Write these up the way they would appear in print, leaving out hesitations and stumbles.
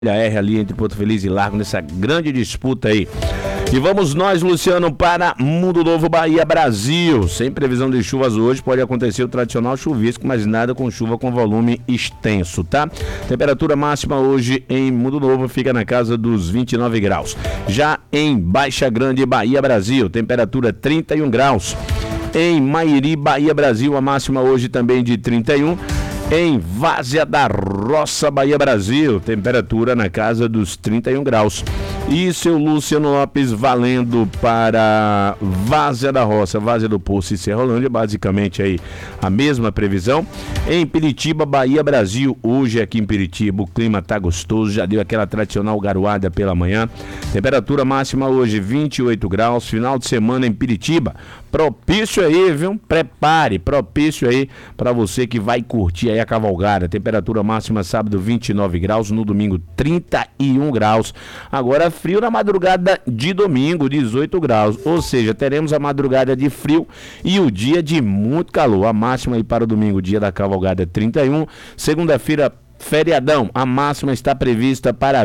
R ali entre Porto Feliz e Largo, nessa grande disputa aí. E vamos nós, Luciano, para Mundo Novo, Bahia, Brasil. Sem previsão de chuvas hoje, pode acontecer o tradicional chuvisco, mas nada com chuva com volume extenso, tá? Temperatura máxima hoje em Mundo Novo fica na casa dos 29 graus. Já em Baixa Grande, Bahia, Brasil, temperatura 31 graus. Em Mairi, Bahia, Brasil, a máxima hoje também de 31. Em Várzea da Roça, Bahia, Brasil, temperatura na casa dos 31 graus. E seu Luciano Lopes valendo para Várzea da Roça, Várzea do Poço e Serrolândia, basicamente aí a mesma previsão. Em Piritiba, Bahia, Brasil, hoje aqui em Piritiba o clima tá gostoso, já deu aquela tradicional garoada pela manhã. Temperatura máxima hoje 28 graus, final de semana em Piritiba. Propício aí, viu? Prepare, propício aí para você que vai curtir aí a cavalgada. Temperatura máxima sábado 29 graus, no domingo 31 graus. Agora frio na madrugada de domingo, 18 graus. Ou seja, teremos a madrugada de frio e o dia de muito calor. A máxima aí para o domingo, dia da cavalgada 31. Segunda-feira, feriadão, a máxima está prevista para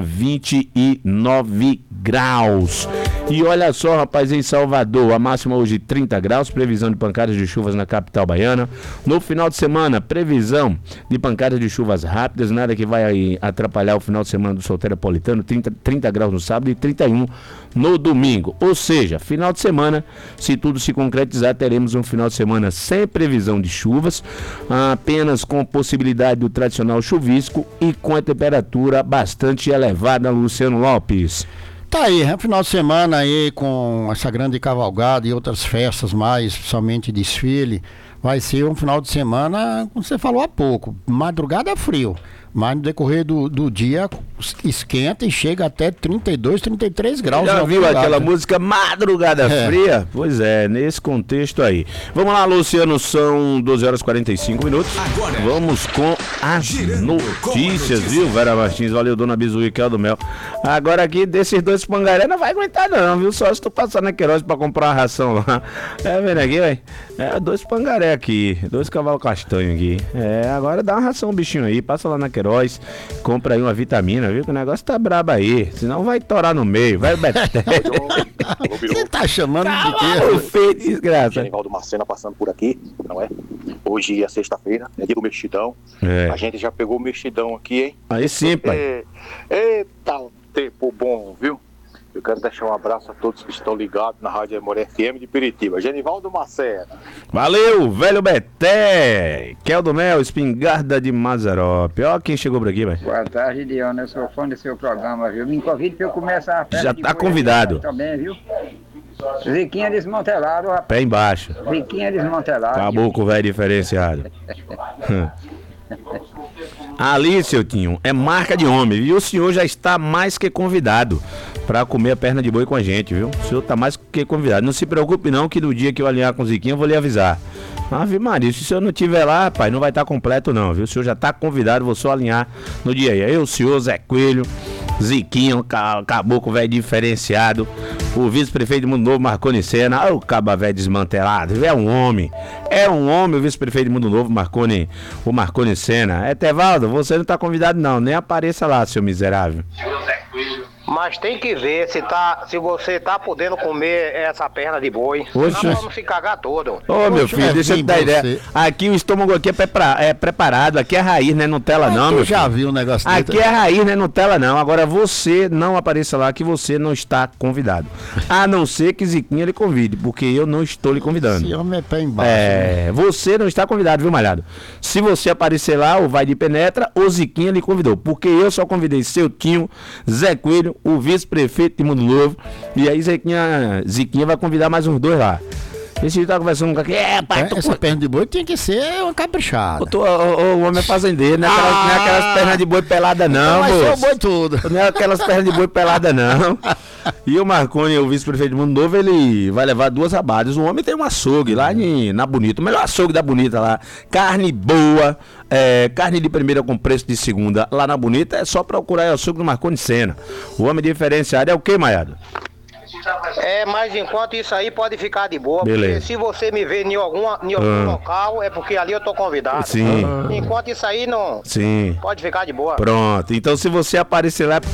29 graus. E olha só, rapaz, em Salvador, a máxima hoje 30 graus, previsão de pancadas de chuvas na capital baiana. No final de semana, previsão de pancadas de chuvas rápidas, nada que vai atrapalhar o final de semana do Soteropolitano, 30 graus no sábado e 31 no domingo. Ou seja, final de semana, se tudo se concretizar, teremos um final de semana sem previsão de chuvas, apenas com possibilidade do tradicional chuvisco e com a temperatura bastante elevada, Luciano Lopes. Tá aí, final de semana aí com essa grande cavalgada e outras festas mais, principalmente desfile, vai ser um final de semana, como você falou há pouco, madrugada frio, mas no decorrer do dia esquenta e chega até 32, 33 graus. Já viu aquela música Madrugada Fria? Pois é, nesse contexto aí. Vamos lá, Luciano, são 12 horas e 45 minutos. Agora, vamos com as notícias, viu, Vera Martins? Valeu, Dona Bizu e Keldo Mel. Agora aqui, desses dois pangaré não vai aguentar não, viu? Só se tu passar na Queiroz pra comprar uma ração lá. Vendo aqui, velho? Dois pangaré aqui, dois cavalos castanhos aqui. Agora dá uma ração, bichinho aí, passa lá na Queiroz, compra aí uma vitamina, viu? Que o negócio tá brabo aí, senão vai torar no meio, vai o Beté. Você tá chamando de quê? Feio, desgraça. Genivaldo Marcena passando por aqui, não é? Hoje é sexta-feira, é dia do mexidão. A gente já pegou o mexidão aqui, hein? Aí sim, pai. Eita, um tempo bom, viu? Eu quero deixar um abraço a todos que estão ligados na Rádio Amor FM de Piritiba. Genivaldo Marcena. Valeu, velho Beté. Keldo Mel, espingarda de Mazarope. Ó quem chegou por aqui, velho. Boa tarde, Diana. Eu sou fã do seu programa, viu? Me convide pra eu começar a festa. Já tá convidado. Também, viu? Ziquinha desmantelado, rapaz. Pé embaixo. Ziquinha desmantelado. Acabou com o velho diferenciado. Ali, seu Tinho, é marca de homem, viu? O senhor já está mais que convidado para comer a perna de boi com a gente, viu? O senhor está mais que convidado. Não se preocupe não, que no dia que eu alinhar com o Ziquinho eu vou lhe avisar. Ave Maria, se o senhor não estiver lá, rapaz, não vai estar completo não, viu? O senhor já está convidado, vou só alinhar no dia aí. Aí o senhor, Zé Coelho, Ziquinho, caboclo velho diferenciado, o vice-prefeito de Mundo Novo, Marconi Sena, o caba velho desmantelado, é um homem, o vice-prefeito de Mundo Novo, o Marconi Sena. Tevaldo, você não tá convidado não, nem apareça lá, seu miserável. Mas tem que ver se você tá podendo comer essa perna de boi. Oxe. Senão vamos se cagar todo. Ô, meu filho, deixa eu te dar ideia. Aqui o estômago aqui é preparado, aqui é raiz, não é Nutella não, meu filho. Já viu o negócio dele? Aqui é raiz, não é Nutella não. Agora você não apareça lá que você não está convidado. A não ser que Ziquinha lhe convide, porque eu não estou lhe convidando. Esse homem é pé embaixo. Você não está convidado, viu, malhado? Se você aparecer lá, ou vai de penetra, ou Ziquinha lhe convidou. Porque eu só convidei seu Tinho, Zé Coelho, o vice-prefeito de Mundo Novo, e aí Ziquinha vai convidar mais uns dois lá. Esse dia tá conversando com aqui, pai, essa perna de boi tinha que ser uma caprichada. O homem é fazendeiro, não é aquelas pernas de boi pelada não, mas moço. O boi tudo. Não é aquelas pernas de boi pelada não. E o Marconi, o vice-prefeito de Mundo Novo, ele vai levar 2 abadas. O homem tem um açougue lá na Bonita, o melhor açougue da Bonita lá. Carne boa, carne de primeira com preço de segunda. Lá na Bonita é só procurar o açougue do Marconi Sena. O homem diferenciado é o que, Maiado? Mas enquanto isso aí pode ficar de boa. Beleza. Porque se você me ver em algum local, é porque ali eu tô convidado. Sim. Enquanto isso aí não. Sim. Pode ficar de boa. Pronto. Então se você aparecer lá,